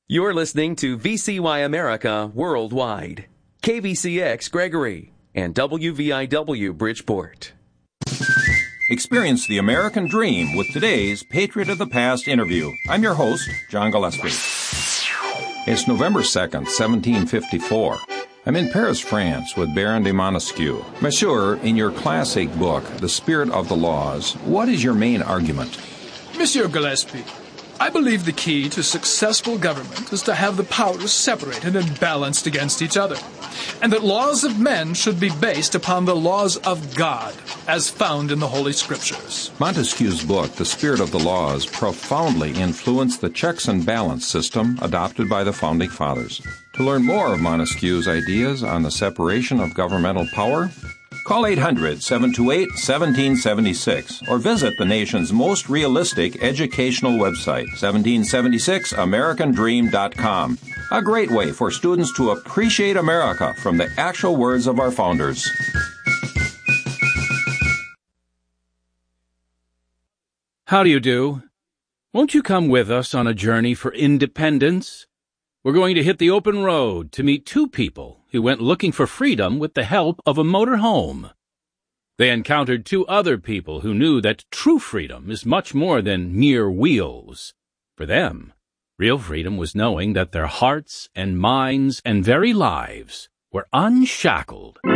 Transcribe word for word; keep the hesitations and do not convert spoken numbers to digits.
You're listening to V C Y America Worldwide, K V C X Gregory, and W V I W Bridgeport. Experience the American dream with today's Patriot of the Past interview. I'm your host, John Gillespie. It's November second, seventeen fifty-four. I'm in Paris, France, with Baron de Montesquieu. Monsieur, in your classic book, The Spirit of the Laws, what is your main argument? Monsieur Gillespie, I believe the key to successful government is to have the powers separated and balanced against each other, and that laws of men should be based upon the laws of God, as found in the Holy Scriptures. Montesquieu's book, The Spirit of the Laws, profoundly influenced the checks and balance system adopted by the Founding Fathers. To learn more of Montesquieu's ideas on the separation of governmental power, call eight hundred, seven two eight, one seven seven six or visit the nation's most realistic educational website, seventeen seventy-six american dream dot com. A great way for students to appreciate America from the actual words of our founders. How do you do? Won't you come with us on a journey for independence? We're going to hit the open road to meet two people who went looking for freedom with the help of a motor home. They encountered two other people who knew that true freedom is much more than mere wheels. For them, real freedom was knowing that their hearts and minds and very lives were unshackled.